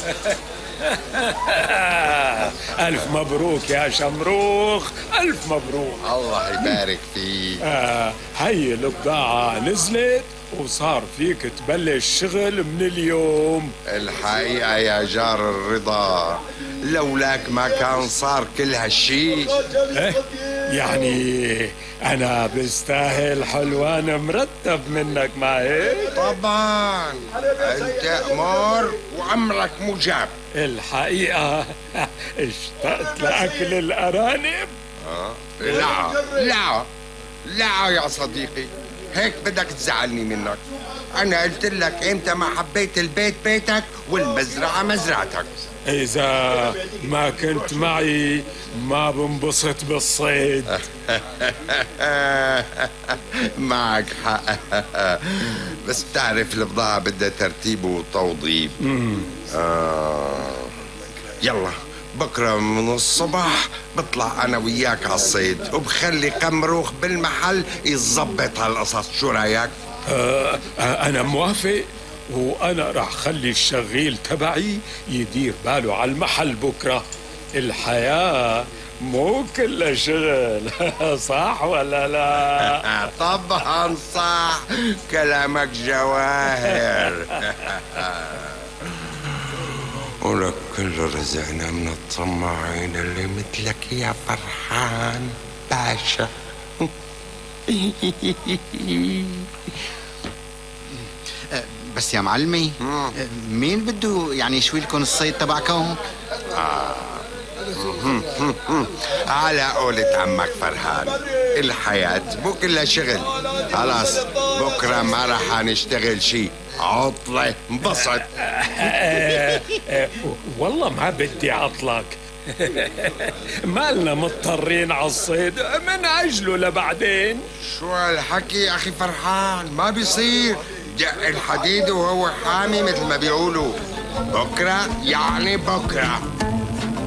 ألف مبروك يا شمروخ، ألف مبروك. الله يبارك فيك. هي البضاعة نزلت وصار فيك تبلش شغل من اليوم. الحقيقة يا جار الرضا لولاك ما كان صار كل هالشي. يعني أنا بستاهل حلوان مرتب منك، ما هيك؟ طبعا أنت أمر وعمرك مجاب. الحقيقة اشتقت لأكل الأرانب. لا لا لا يا صديقي، هيك بدك تزعلني منك. أنا قلت لك إمتى ما حبيت البيت بيتك والمزرعة مزرعتك. إذا ما كنت معي ما بنبسط بالصيد. معك حق. بس بتعرف البضاعة بدها ترتيب وتوضيب. يلا بكرة من الصبح بطلع أنا وياك على الصيد وبخلي قمروخ بالمحل يظبط هالقصص. شو رأيك؟ أنا موافق، وأنا راح خلي الشغيل تبعي يدير باله على المحل بكرة. الحياة مو كلها شغل. صح ولا لا؟ طبعا صح، كلامك جواهر. ولك كل رزقنا من الطماعين اللي مثلك يا فرحان باشا. بس يا معلمي، مين بده يعني يشوي لكم الصيد تبعكم؟ على قولة عمك فرحان، الحياة مو كلها شغل. خلاص بكرة ما رح نشتغل شي، عطلة انبسط. والله ما بدي عطلك. مالنا مضطرين على الصيد، من أجله لبعدين. شو هالحكي يا أخي فرحان؟ ما بيصير. دق الحديد وهو حامي مثل ما بيقولوا. بكرة يعني بكرة.